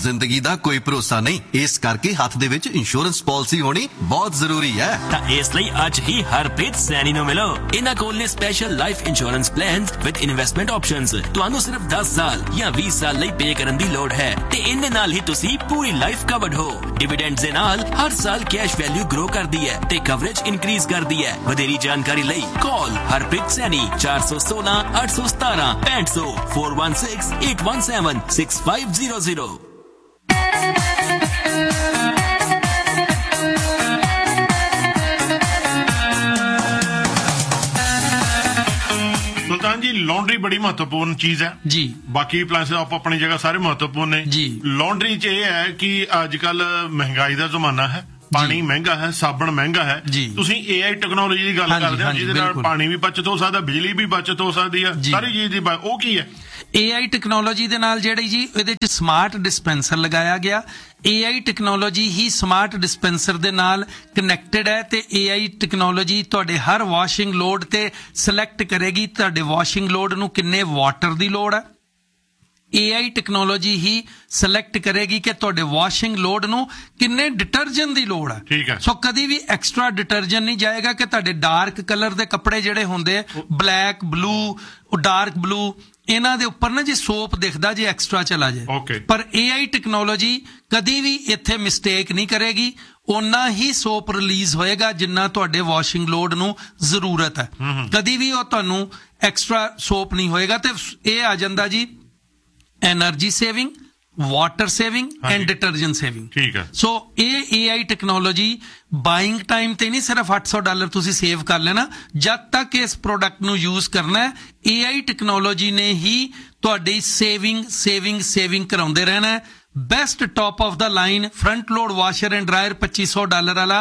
ਜ਼ਿੰਦਗੀ ਦਾ ਕੋਈ ਭਰੋਸਾ ਨਹੀਂ, ਇਸ ਕਰਕੇ ਹੱਥ ਦੇ ਵਿੱਚ ਇੰਸ਼ੋਰੈਂਸ ਪਾਲਿਸੀ ਹੋਣੀ ਬਹੁਤ ਜ਼ਰੂਰੀ ਹੈ। ਤਾਂ ਇਸ ਲਈ ਅੱਜ ਹੀ ਹਰਪ੍ਰੀਤ ਸੈਣੀ ਨੂੰ ਮਿਲੋ। ਇਹਨਾਂ ਕੋਲ ਨੇ special life insurance plans with investment options. ਤੁਹਾਨੂੰ ਸਿਰਫ 10 ਸਾਲ ਜਾਂ 20 ਸਾਲ ਲਈ ਪੇ ਕਰਨ ਦੀ ਲੋੜ ਹੈ ਤੇ ਇਹਦੇ ਨਾਲ ਹੀ ਤੁਸੀਂ ਪੂਰੀ ਲਾਈਫ ਕਵਰਡ ਹੋ। ਡਿਵੀਡੈਂਡਸ ਦੇ ਨਾਲ ਹਰ ਸਾਲ ਕੈਸ਼ ਵੈਲਿਊ ਗਰੋ ਕਰਦੀ ਹੈ ਤੇ ਕਵਰੇਜ ਇਨਕਰੀਜ਼ ਕਰਦੀ ਹੈ। ਵਧੇਰੀ ਜਾਣਕਾਰੀ ਲਈ ਕਾਲ ਹਰਪ੍ਰੀਤ ਸੈਣੀ 416 817 6500 416 817 6500। ਸੁਲਤਾਨ ਜੀ, ਲਾਂਡਰੀ ਬੜੀ ਮਹੱਤਵਪੂਰਨ ਚੀਜ਼ ਹੈ ਜੀ। ਬਾਕੀ ਅਪਲਾਇੰਸ ਆਪਣੀ ਜਗ੍ਹਾ ਸਾਰੇ ਮਹੱਤਵਪੂਰਨ ਨੇ ਜੀ। ਲਾਂਡਰੀ 'ਚ ਇਹ ਹੈ ਕਿ ਅੱਜ ਕੱਲ ਮਹਿੰਗਾਈ ਦਾ ਜ਼ਮਾਨਾ ਹੈ, ਪਾਣੀ ਮਹਿੰਗਾ ਹੈ, ਸਾਬਣ ਮਹਿੰਗਾ ਹੈ। ਤੁਸੀਂ AI ਟੈਕਨੋਲੋਜੀ ਦੀ ਗੱਲ ਕਰਦੇ ਹੋ ਜਿਹਦੇ ਨਾਲ ਪਾਣੀ ਵੀ ਬਚਤ ਹੋ ਸਕਦਾ, ਬਿਜਲੀ ਵੀ ਬਚਤ ਹੋ ਸਕਦੀ ਹੈ, ਸਾਰੀ ਚੀਜ਼ ਦੀ। ਉਹ ਕੀ ਹੈ? AI ਟੈਕਨੋਲੋਜੀ ਦੇ ਨਾਲ ਜਿਹੜੀ ਜੀ ਇਹਦੇ 'ਚ ਸਮਾਰਟ ਡਿਸਪੈਂਸਰ ਲਗਾਇਆ ਗਿਆ। AI ਟੈਕਨੋਲੋਜੀ ਹੀ ਸਮਾਰਟ ਡਿਸਪੈਂਸਰ ਦੇ ਨਾਲ ਕਨੈਕਟਡ ਹੈ ਤੇ AI ਟੈਕਨੋਲੋਜੀ ਤੁਹਾਡੇ ਹਰ ਵਾਸ਼ਿੰਗ ਲੋਡ ਤੇ ਸਿਲੈਕਟ ਕਰੇਗੀ ਤੁਹਾਡੇ ਵਾਸ਼ਿੰਗ ਲੋਡ ਨੂੰ ਕਿੰਨੇ ਵਾਟਰ ਦੀ ਲੋੜ ਹੈ। AI ਟੈਕਨੋਲੋਜੀ ਹੀ ਸਿਲੈਕਟ ਕਰੇਗੀ ਕਿ ਤੁਹਾਡੇ ਵਾਸ਼ਿੰਗ ਲੋਡ ਨੂੰ ਕਿੰਨੇ ਡਿਟਰਜੈਂਟ ਦੀ ਲੋੜ ਹੈ। ਠੀਕ ਹੈ। ਸੋ ਕਦੀ ਵੀ ਐਕਸਟਰਾ ਡਿਟਰਜੈਂਟ ਨਹੀਂ ਜਾਏਗਾ ਕਿ ਤੁਹਾਡੇ ਡਾਰਕ ਕਲਰ ਦੇ ਕੱਪੜੇ ਜਿਹੜੇ ਹੁੰਦੇ ਬਲੈਕ, ਬਲੂ, ਡਾਰਕ ਬਲੂ, ਇਹਨਾਂ ਦੇ ਉੱਪਰ ਨਾ ਜੀ ਸੋਪ ਦਿਖਦਾ ਜੀ ਐਕਸਟਰਾ ਚਲਾ ਜਾਏ। ਪਰ AI ਟੈਕਨੋਲੋਜੀ ਕਦੀ ਵੀ ਇੱਥੇ ਮਿਸਟੇਕ ਨਹੀਂ ਕਰੇਗੀ। ਓਨਾ ਹੀ ਸੋਪ ਰਿਲੀਜ਼ ਹੋਏਗਾ ਜਿੰਨਾ ਤੁਹਾਡੇ ਵਾਸ਼ਿੰਗ ਲੋਡ ਨੂੰ ਜ਼ਰੂਰਤ ਹੈ। ਕਦੀ ਵੀ ਉਹ ਤੁਹਾਨੂੰ ਐਕਸਟਰਾ ਸੋਪ ਨਹੀਂ ਹੋਏਗਾ। ਤੇ ਇਹ ਆ ਜਾਂਦਾ ਜੀ energy saving, water saving and detergent saving. ठीक है। सो ये AI टेक्नोलॉजी बाइंग टाइम ते नहीं सिर्फ $800 तुसी सेव कर लेना, जब तक इस प्रोडक्ट नु यूज करना है AI टेक्नोलॉजी ने ही तुहाडी सेविंग कराउंदे रहना है। Best top of the line front load washer and dryer $2500 वाला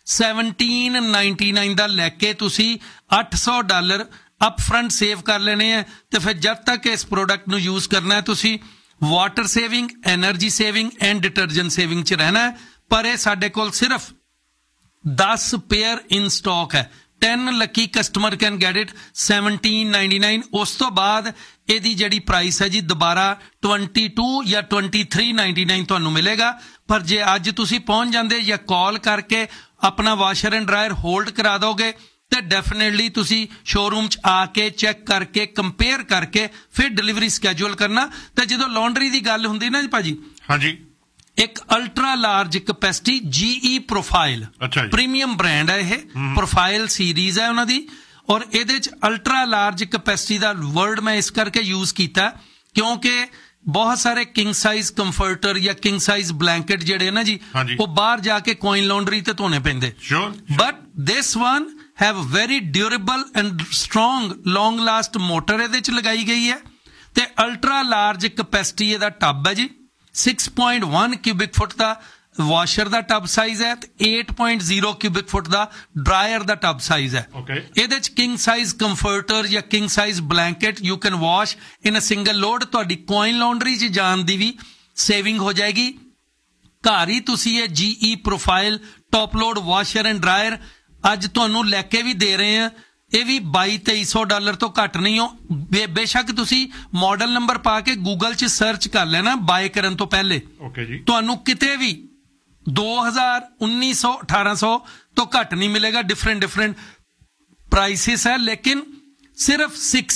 1799 ਦਾ ਲੈ ਕੇ ਤੁਸੀਂ $800 ਅਪ ਫਰੰਟ ਸੇਵ ਕਰ ਲੈਣੇ ਹੈ। ਤੇ ਫਿਰ ਜਦ ਤੱਕ ਇਸ ਪ੍ਰੋਡਕਟ ਨੂੰ ਯੂਜ਼ ਕਰਨਾ ਹੈ ਤੁਸੀਂ water saving, energy saving and detergent saving 'ਚ ਰਹਿਣਾ ਹੈ। ਪਰ ਇਹ ਸਾਡੇ ਕੋਲ ਸਿਰਫ 10 ਪੇਅਰ ਇਨ ਸਟਾਕ ਹੈ। 10 Lucky customer can get it 1799। ਉਸ ਤੋਂ ਬਾਅਦ ਇਹਦੀ ਜਿਹੜੀ ਪ੍ਰਾਈਸ ਹੈ ਜੀ ਦੁਬਾਰਾ 22 ਜਾਂ 2399 ਤੁਹਾਨੂੰ ਮਿਲੇਗਾ। ਪਰ ਜੇ ਅੱਜ ਤੁਸੀਂ ਪਹੁੰਚ ਜਾਂਦੇ ਜਾਂ ਕਾਲ ਕਰਕੇ ਆਪਣਾ ਵਾਸ਼ਰ ਐਂਡ ਡਰਾਇਰ ਹੋਲਡ ਕਰਾ ਦੋਗੇ ਤੇ ਡੈਫੀਨੇਟਲੀ ਤੁਸੀਂ ਸ਼ੋਰੂਮ 'ਚ ਆ ਕੇ ਚੈੱਕ ਕਰਕੇ ਕੰਪੇਅਰ ਕਰਕੇ ਫਿਰ ਡਿਲੀਵਰੀ ਸਕੈਜੂਅਲ ਕਰਨਾ। ਤੇ ਜਦੋਂ ਲਾਂਡਰੀ ਦੀ ਗੱਲ ਹੁੰਦੀ ਨਾ ਜੀ ਭਾਜੀ, ਹਾਂਜੀ, ਇੱਕ ultra large capacity GE profile premium brand ਹੈ। ਇਹ ਪ੍ਰੋਫਾਈਲ ਸੀਰੀਜ਼ ਹੈ ਉਹਨਾਂ ਦੀ, ਔਰ ਇਹਦੇ 'ਚ ਅਲਟਰਾ ਲਾਰਜ ਕਪੈਸਿਟੀ ਦਾ ਵਰਡ ਮੈਂ ਇਸ ਕਰਕੇ ਯੂਜ਼ ਕੀਤਾ ਕਿਉਂਕਿ ਬਹੁਤ ਸਾਰੇ ਕਿੰਗ ਸਾਈਜ਼ ਕੰਫਰਟਰ ਜਾਂ ਕਿੰਗ ਸਾਈਜ਼ ਬਲੈਂਕਟ ਜਿਹੜੇ ਨਾ ਜੀ ਉਹ ਬਾਹਰ ਜਾ ਕੇ ਕੋਇਨ ਲਾਂਡਰੀ ਤੇ ਧੋਣੇ ਪੈਂਦੇ। But this one have very durable and strong long last motor ਇਹਦੇ ਚ ਲਗਾਈ ਗਈ ਹੈ। ਤੇ ਅਲਟਰਾ ਲਾਰਜ ਕਪੈਸਿਟੀ ਇਹਦਾ ਟੱਬ ਹੈ ਜੀ। 6.1 ਕਿਊਬਿਕ ਫੁੱਟ ਦਾ ਵਾਸ਼ਰ ਦਾ ਟੱਬ ਸਾਈਜ਼ ਹੈ ਤੇ 8.0 ਕਿਊਬਿਕ ਫੁੱਟ ਦਾ ਡਰਾਇਰ ਦਾ ਟੱਬ ਸਾਈਜ਼ ਹੈ। ਇਹਦੇ ਚ ਕਿੰਗ ਸਾਈਜ਼ ਕੰਫਰਟਰ ਜਾਂ king size blanket you can wash in a single load. ਤੁਹਾਡੀ ਕੋਇਨ ਲਾਂਡਰੀ 'ਚ ਜਾਣ ਦੀ ਵੀ ਸੇਵਿੰਗ ਹੋ ਜਾਏਗੀ। ਘਰ ਹੀ ਤੁਸੀਂ ਇਹ GE profile top load washer and dryer ਅੱਜ ਤੁਹਾਨੂੰ ਲੈ ਕੇ ਵੀ ਦੇ ਰਹੇ ਆ। ਇਹ ਵੀ $2200-2300 ਤੋਂ ਘੱਟ ਨਹੀਂ ਹੋ। ਬੇਸ਼ੱਕ ਤੁਸੀਂ ਮਾਡਲ ਨੰਬਰ ਪਾ ਕੇ ਗੂਗਲ 'ਚ ਸਰਚ ਕਰ ਲੈਣਾ ਬਾਏ ਕਰਨ ਤੋਂ ਪਹਿਲੇ। ਤੁਹਾਨੂੰ ਕਿਤੇ ਵੀ 2000, 1900, 1800 ਤੋਂ ਘੱਟ ਨਹੀਂ ਮਿਲੇਗਾ। ਡਿਫਰੈਂਟ ਪ੍ਰਾਈਸਿਸ ਹੈ ਲੇਕਿਨ ਸਿਰਫ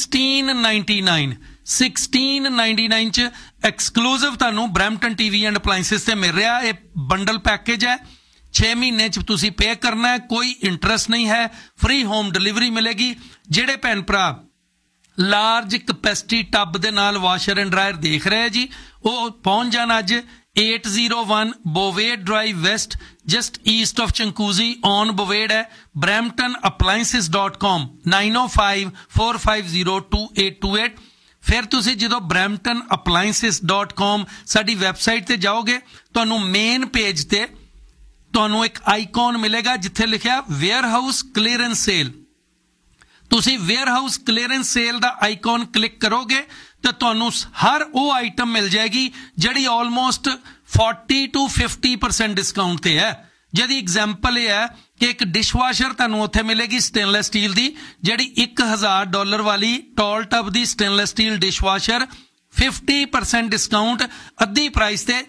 1699 'ਚ ਐਕਸਕਲੂਸਿਵ ਤੁਹਾਨੂੰ ਬਰੈਂਪਟਨ TV ਐਂਡ ਅਪਲਾਇੰਸਿਸ ਤੇ ਮਿਲ ਰਿਹਾ। ਇਹ ਬੰਡਲ ਪੈਕੇਜ ਹੈ। 6 ਮਹੀਨੇ 'ਚ ਤੁਸੀਂ ਪੇ ਕਰਨਾ ਹੈ, ਕੋਈ ਇੰਟਰਸਟ ਨਹੀਂ ਹੈ, ਫ੍ਰੀ ਹੋਮ ਡਿਲੀਵਰੀ ਮਿਲੇਗੀ। ਜਿਹੜੇ ਭੈਣ ਭਰਾ ਲਾਰਜ ਕਪੈਸਿਟੀ ਟੱਬ ਦੇ ਨਾਲ ਵਾਸ਼ਰ ਐਂਡ ਡਰਾਇਰ ਦੇਖ ਰਹੇ ਜੀ ਉਹ ਪਹੁੰਚ ਜਾਣ ਅੱਜ 801 ਬੋਵੇਡ drive West just East of ਚੰਕੂਜ਼ੀ on ਬੋਵੇਡ ਹੈ। bramptonappliances.com 9054502828। ਫਿਰ ਤੁਸੀਂ ਜਦੋਂ bramptonappliances.com ਸਾਡੀ ਵੈਬਸਾਈਟ ਤੇ ਜਾਓਗੇ ਤੁਹਾਨੂੰ ਮੇਨ ਪੇਜ ਤੇ ਤੁਹਾਨੂੰ ਇੱਕ ਆਈਕਨ ਮਿਲੇਗਾ ਜਿੱਥੇ ਲਿਖਿਆ ਵੇਅਰਹਾਊਸ ਕਲੀਅਰੈਂਸ ਸੇਲ। ਤੁਸੀਂ ਵੇਅਰਹਾਊਸ ਕਲੀਅਰੈਂਸ ਸੇਲ ਦਾ ਆਈਕਨ ਕਲਿੱਕ ਕਰੋਗੇ ਤਾਂ ਤੁਹਾਨੂੰ ਹਰ ਉਹ ਆਈਟਮ ਮਿਲ ਜਾਏਗੀ ਜਿਹੜੀ ਆਲਮੋਸਟ 40 to 50% ਡਿਸਕਾਊਂਟ ਤੇ ਹੈ। ਜਿਹਦੀ ਐਗਜ਼ਾਮਪਲ ਇਹ ਹੈ ਕਿ ਇੱਕ ਡਿਸ਼ਵਾਸ਼ਰ ਤੁਹਾਨੂੰ ਉੱਥੇ ਮਿਲੇਗੀ ਸਟੇਨਲੈਸ ਸਟੀਲ ਦੀ ਜਿਹੜੀ $1000 ਵਾਲੀ ਟਾਲ ਟਬ ਦੀ ਸਟੇਨਲੈਸ ਸਟੀਲ ਡਿਸ਼ਵਾਸ਼ਰ 50% ਡਿਸਕਾਊਂਟ ਅੱਧੀ ਪ੍ਰਾਈਸ ਤੇ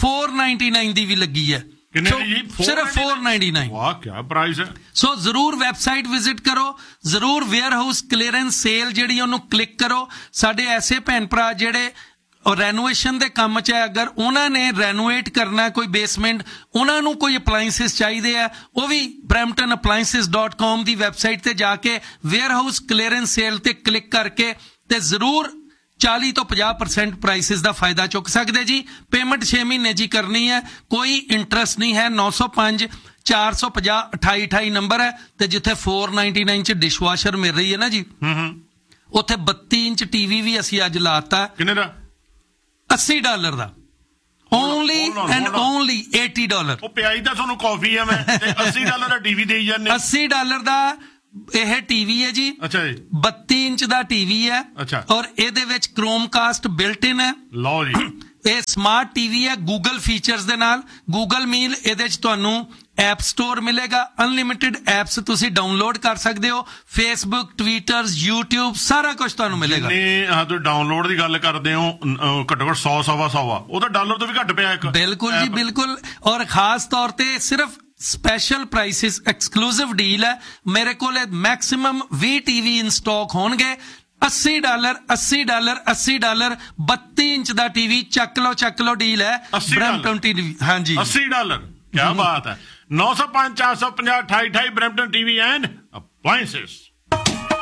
499 ਦੀ ਵੀ ਲੱਗੀ ਹੈ। ਕਿੰਨੇ ਦੀ ਜੀ? ਸਿਰਫ 499। ਵਾਹ ਕੀ ਪ੍ਰਾਈਸ ਹੈ। ਸੋ ਜ਼ਰੂਰ ਵੈਬਸਾਈਟ ਵਿਜ਼ਿਟ ਕਰੋ, ਜ਼ਰੂਰ ਵੇਅਰ ਹਾਊਸ ਕਲੀਅਰੈਂਸ ਸੇਲ ਜਿਹੜੀ ਉਹਨੂੰ ਕਲਿੱਕ ਕਰੋ। ਸਾਡੇ ਐਸੇ ਭੈਣ ਭਰਾ ਜਿਹੜੇ ਰੈਨੋਵੇਸ਼ਨ ਦੇ ਕੰਮ 'ਚ ਹੈ, ਅਗਰ ਉਹਨਾਂ ਨੇ ਰੈਨੋਵੇਟ ਕਰਨਾ ਕੋਈ ਬੇਸਮੈਂਟ, ਉਹਨਾਂ ਨੂੰ ਕੋਈ ਅਪਲਾਈਐਂਸਿਸ ਚਾਹੀਦੇ ਆ, ਉਹ ਵੀ bramptonappliances.com ਦੀ ਵੈਬਸਾਈਟ ਤੇ ਜਾ ਕੇ ਵੇਅਰ ਹਾਊਸ ਕਲੀਅਰੈਂਸ ਸੇਲ ਤੇ ਕਲਿੱਕ ਕਰਕੇ ਤੇ ਜ਼ਰੂਰ 40 ਤੋਂ 50% ਪ੍ਰਾਈਸਿਸ ਦਾ ਫਾਇਦਾ ਚੁੱਕ ਸਕਦੇ ਜੀ। ਪੇਮੈਂਟ 6 ਮਹੀਨੇ ਜੀ ਕਰਨੀ ਹੈ, ਕੋਈ ਇੰਟਰਸਟ ਨਹੀਂ ਹੈ। 905 450 2828 ਨੰਬਰ ਹੈ ਤੇ ਜਿੱਥੇ 499 ਚ ਡਿਸ਼ਵਾਸ਼ਰ ਮਿਲ ਰਹੀ ਹੈ ਨਾ ਜੀ, ਉੱਥੇ 32 ਇੰਚ ਟੀਵੀ ਵੀ ਅਸੀਂ ਅੱਜ ਲਾਤਾ। ਕਿੰਨੇ ਦਾ? $80 ਦਾ। Only and only $80। ਉਹ ਪਿਆਈ ਤਾਂ ਤੁਹਾਨੂੰ ਕਾਫੀ ਹੈ ਮੈਂ ਤੇ $80 ਦਾ ਟੀਵੀ ਦੇਈ ਜਾਂਦੇ। $80 ਦਾ ਇਹ ਟੀਵੀ ਹੈ ਜੀ। ਅੱਛਾ ਜੀ। 32 ਇੰਚ ਦਾ ਟੀਵੀ ਹੈ। ਅੱਛਾ। ਔਰ ਇਹਦੇ ਵਿੱਚ ਕ੍ਰੋਮਕਾਸਟ ਬਿਲਟ ਇਨ ਹੈ। ਲਓ ਜੀ। ਇਹ ਸਮਾਰਟ ਟੀਵੀ ਹੈ ਗੂਗਲ ਫੀਚਰਸ ਦੇ ਨਾਲ। ਗੂਗਲ ਮੀਲ ਇਹਦੇ ਚ ਤੁਹਾਨੂੰ ਐਪ ਸਟੋਰ ਮਿਲੇਗਾ, ਅਨਲਿਮਿਟਿਡ ਐਪਸ ਤੁਸੀਂ ਡਾਊਨਲੋਡ ਕਰ ਸਕਦੇ ਹੋ। ਫੇਸਬੁੱਕ, ਟਵਿੱਟਰ, YouTube ਸਾਰਾ ਕੁਝ ਤੁਹਾਨੂੰ ਮਿਲੇਗਾ। ਤੁਸੀਂ ਡਾਊਨਲੋਡ ਦੀ ਗੱਲ ਕਰਦੇ ਹੋ, ਘੱਟੋ ਘੱਟ 100 ਸਵਾ 100 ਆ, ਉਹਦਾ ਡਾਲਰ ਤੋਂ ਵੀ ਘੱਟ ਪਿਆ ਇੱਕ। ਬਿਲਕੁਲ ਜੀ ਬਿਲਕੁਲ। ਔਰ ਖਾਸ ਤੌਰ ਤੇ ਸਿਰਫ ਸਪੈਸ਼ਲ ਪ੍ਰਾਈਸਿਸ, ਐਕਸਕਲੂਸਿਵ ਡੀਲ ਹੈ ਮੇਰੇ ਕੋਲ। ਮੈਕਸਿਮਮ 20 ਟੀਵੀ ਇਨ ਸਟਾਕ ਹੋਣਗੇ। $80 $80 $80 32 ਇੰਚ ਦਾ ਟੀਵੀ ਚੱਕ ਲਓ ਡੀਲ ਹੈ ਬ੍ਰੈਂਪਟਨ ਟੀਵੀ। ਹਾਂਜੀ $80 ਕੀ ਬਾਤ ਹੈ। 905 450 2828 ਬ੍ਰੈਂਪਟਨ ਟੀਵੀ ਐਂਡ ਅਪਲਾਈਐਂਸਿਸ।